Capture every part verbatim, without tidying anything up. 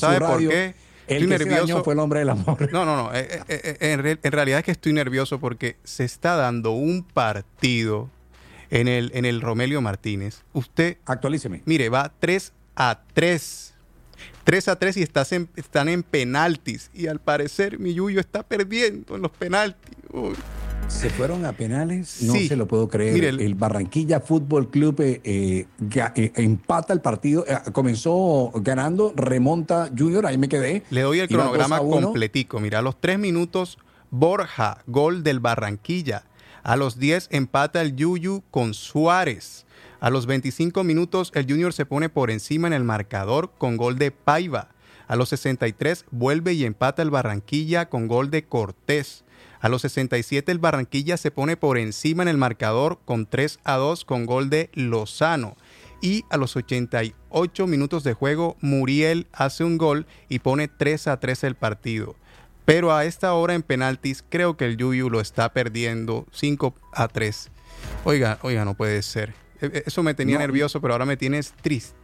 ¿sabe por qué? El Estoy que nervioso. se dañó fue el hombre del amor. No, no, no. Eh, eh, eh, en, re- en realidad es que estoy nervioso porque se está dando un partido en el, en el Romelio Martínez. Usted, Actualíceme. mire, va tres a tres. tres a tres y estás en- están en penaltis. Y al parecer mi Yuyo está perdiendo en los penaltis. Uy. Se fueron a penales, no Sí. se lo puedo creer. Mire, el, el- Barranquilla Fútbol Club eh, eh, ga- eh, empata el partido, eh, comenzó ganando, remonta Junior, ahí me quedé. Le doy el Iba cronograma dos a uno. completico. Mira, a los tres minutos, Borja, gol del Barranquilla. A los diez, empata el Yuyu con Suárez. A los veinticinco minutos, el Junior se pone por encima en el marcador con gol de Paiva. A los sesenta y tres, vuelve y empata el Barranquilla con gol de Cortés. A los sesenta y siete, el Barranquilla se pone por encima en el marcador con tres a dos con gol de Lozano. Y a los ochenta y ocho minutos de juego, Muriel hace un gol y pone tres a tres el partido. Pero a esta hora en penaltis, creo que el Yuyu lo está perdiendo cinco a tres. Oiga, oiga, no puede ser. E- Eso me tenía No. nervioso, pero ahora me tienes triste.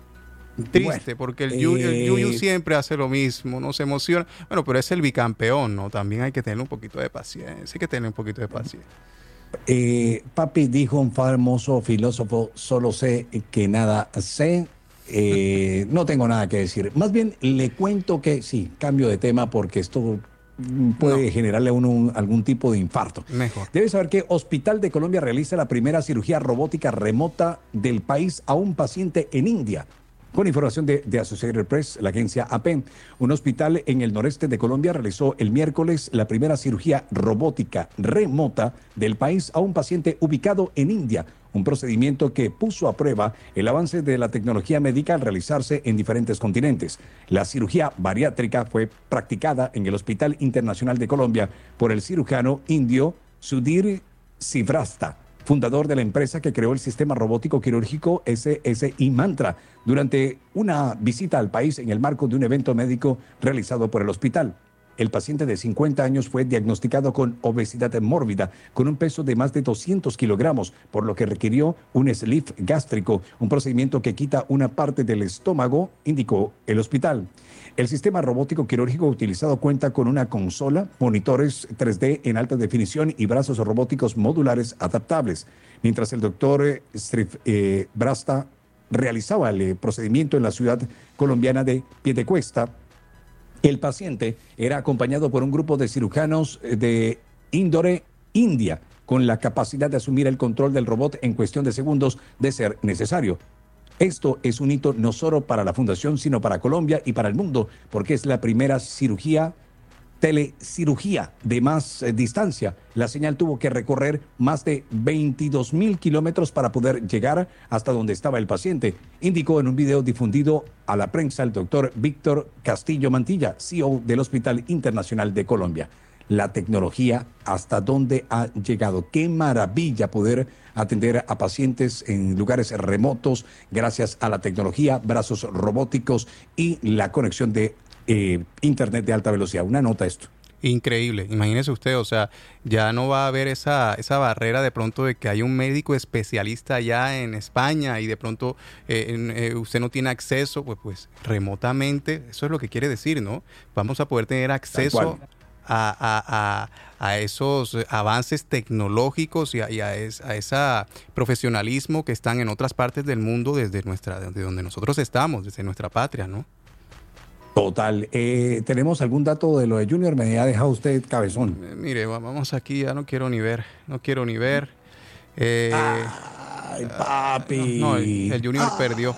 Triste, Bueno, porque el Yuyu, el eh, Yuyu siempre hace lo mismo, no se emociona. Bueno, pero es el bicampeón, ¿no? También hay que tener un poquito de paciencia, hay que tener un poquito de paciencia. Eh, papi, dijo un famoso filósofo, solo sé que nada sé. Eh, no tengo nada que decir. Más bien le cuento que sí, cambio de tema porque esto mm, puede No. generarle a uno un- algún tipo de infarto. Mejor. Debe saber que Hospital de Colombia realiza la primera cirugía robótica remota del país a un paciente en India. Con información de, de Associated Press, la agencia A P, un hospital en el noreste de Colombia realizó el miércoles la primera cirugía robótica remota del país a un paciente ubicado en India, un procedimiento que puso a prueba el avance de la tecnología médica al realizarse en diferentes continentes. La cirugía bariátrica fue practicada en el Hospital Internacional de Colombia por el cirujano indio Sudhir Srivatsaa, fundador de la empresa que creó el sistema robótico quirúrgico S S I Mantra, durante una visita al país en el marco de un evento médico realizado por el hospital. El paciente de cincuenta años fue diagnosticado con obesidad mórbida, con un peso de más de doscientos kilogramos, por lo que requirió un sleeve gástrico, un procedimiento que quita una parte del estómago, indicó el hospital. El sistema robótico quirúrgico utilizado cuenta con una consola, monitores tres D en alta definición y brazos robóticos modulares adaptables. Mientras el doctor Srivatsaa realizaba el eh, procedimiento en la ciudad colombiana de Piedecuesta, el paciente era acompañado por un grupo de cirujanos eh, de Indore, India, con la capacidad de asumir el control del robot en cuestión de segundos de ser necesario. Esto es un hito no solo para la Fundación, sino para Colombia y para el mundo, porque es la primera cirugía, telecirugía de más eh, distancia. La señal tuvo que recorrer más de veintidós mil kilómetros para poder llegar hasta donde estaba el paciente, indicó en un video difundido a la prensa el doctor Víctor Castillo Mantilla, C E O del Hospital Internacional de Colombia. La tecnología, hasta dónde ha llegado. Qué maravilla poder atender a pacientes en lugares remotos gracias a la tecnología, brazos robóticos y la conexión de eh, internet de alta velocidad. Una nota esto. Increíble, imagínese usted, o sea, ya no va a haber esa, esa barrera de pronto de que hay un médico especialista allá en España y de pronto eh, en, eh, usted no tiene acceso, pues, pues remotamente, eso es lo que quiere decir, ¿no? Vamos a poder tener acceso a, a, a, a esos avances tecnológicos y a, y a, es, a ese profesionalismo que están en otras partes del mundo desde nuestra, desde donde nosotros estamos, desde nuestra patria, ¿no? Total. Eh, ¿Tenemos algún dato de lo de Junior? Me ha dejado usted cabezón. Eh, mire, va- vamos aquí, ya no quiero ni ver, no quiero ni ver. Eh, Ay, papi. no, el, el Junior Ay. perdió.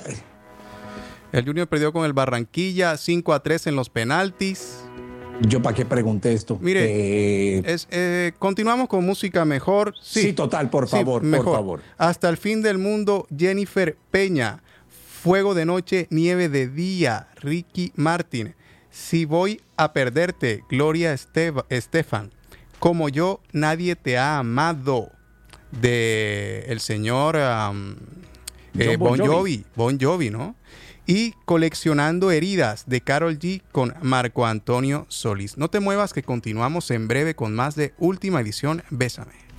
El Junior perdió con el Barranquilla cinco a tres en los penaltis. Yo para qué pregunté esto. Mire, Eh, es, eh, continuamos con música mejor. Sí, sí, total, por sí, favor, mejor. por favor. Hasta el fin del mundo, Jennifer Peña. Fuego de noche, nieve de día, Ricky Martin. Si voy a perderte, Gloria Esteva- Estefan. Como yo, nadie te ha amado. De el señor um, eh, John Bon Bon Jovi. Jovi. Bon Jovi, ¿no? Y Coleccionando heridas de Karol G con Marco Antonio Solís. No te muevas que continuamos en breve con más de Última Edición. Bésame.